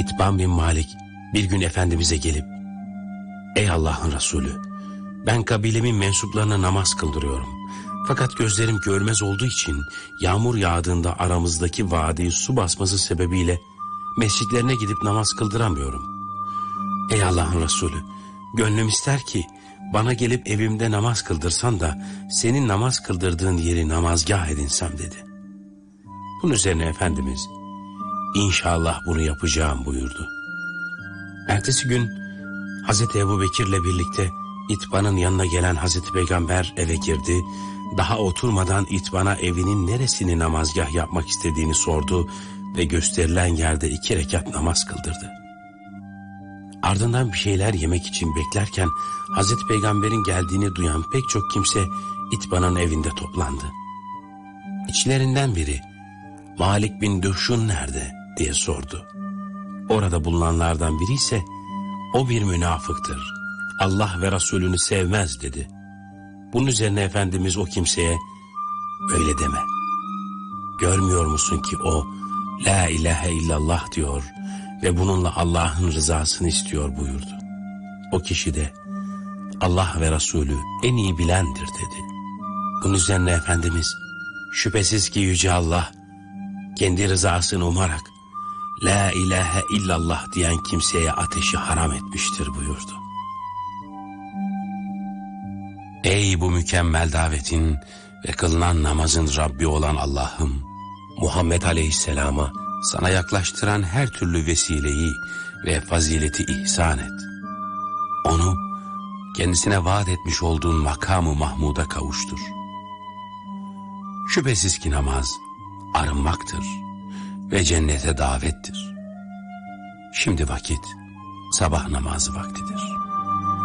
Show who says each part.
Speaker 1: İtban bin Malik bir gün Efendimiz'e gelip, "Ey Allah'ın Resulü, ben kabilemin mensuplarına namaz kıldırıyorum. Fakat gözlerim görmez olduğu için yağmur yağdığında aramızdaki vadiyi su basması sebebiyle mescitlerine gidip namaz kıldıramıyorum. Ey Allah'ın Resulü, gönlüm ister ki bana gelip evimde namaz kıldırsan da senin namaz kıldırdığın yeri namazgah edinsem" dedi. Bunun üzerine Efendimiz, "İnşallah bunu yapacağım" buyurdu. Ertesi gün Hazreti Ebubekir'le birlikte İtban'ın yanına gelen Hazreti Peygamber eve girdi. Daha oturmadan İtban'a evinin neresini namazgah yapmak istediğini sordu ve gösterilen yerde 2 rekat namaz kıldırdı. Ardından bir şeyler yemek için beklerken Hazreti Peygamber'in geldiğini duyan pek çok kimse İtban'ın evinde toplandı. İçlerinden biri, "Malik bin Duhşun nerede?" diye sordu. Orada bulunanlardan biri ise, "O bir münafıktır, Allah ve Resulünü sevmez" dedi. Bunun üzerine Efendimiz o kimseye, "Öyle deme. Görmüyor musun ki o La ilahe illallah diyor ve bununla Allah'ın rızasını istiyor" buyurdu. O kişi de, "Allah ve Resulü en iyi bilendir" dedi. Bunun üzerine Efendimiz, "Şüphesiz ki Yüce Allah kendi rızasını umarak La ilahe illallah diyen kimseye ateşi haram etmiştir" buyurdu. Ey bu mükemmel davetin ve kılınan namazın Rabbi olan Allah'ım, Muhammed Aleyhisselam'a sana yaklaştıran her türlü vesileyi ve fazileti ihsan et. Onu kendisine vaat etmiş olduğun makamı Mahmud'a kavuştur. Şüphesiz ki namaz arınmaktır ve cennete davettir. Şimdi vakit sabah namazı vaktidir.